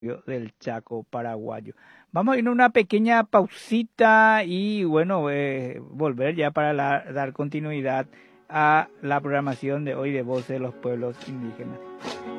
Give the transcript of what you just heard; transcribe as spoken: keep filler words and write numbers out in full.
del Chaco paraguayo. Vamos a ir a una pequeña pausita y bueno, eh, volver ya para la, dar continuidad a la programación de hoy de Voces de los Pueblos Indígenas.